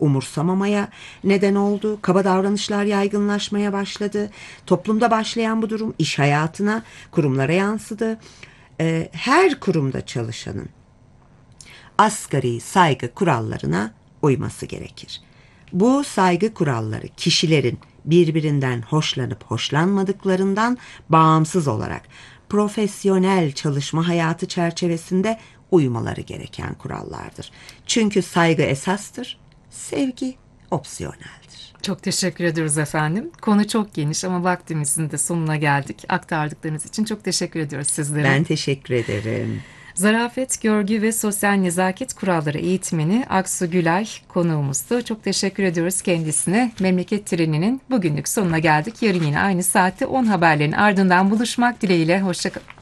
umursamamaya neden oldu. Kaba davranışlar yaygınlaşmaya başladı. Toplumda başlayan bu durum iş hayatına, kurumlara yansıdı. Her kurumda çalışanın asgari saygı kurallarına uyması gerekir. Bu saygı kuralları kişilerin birbirinden hoşlanıp hoşlanmadıklarından bağımsız olarak profesyonel çalışma hayatı çerçevesinde uymaları gereken kurallardır. Çünkü saygı esastır, sevgi opsiyoneldir. Çok teşekkür ediyoruz efendim. Konu çok geniş ama vaktimizin de sonuna geldik. Aktardıklarınız için çok teşekkür ediyoruz sizlere. Ben teşekkür ederim. Zarafet, görgü ve sosyal nezaket kuralları eğitmeni Aksu Gülay konuğumuzdu. Çok teşekkür ediyoruz kendisine. Memleket Treni'nin bugünlük sonuna geldik. Yarın yine aynı saatte 10 haberlerin ardından buluşmak dileğiyle. Hoşça kalın.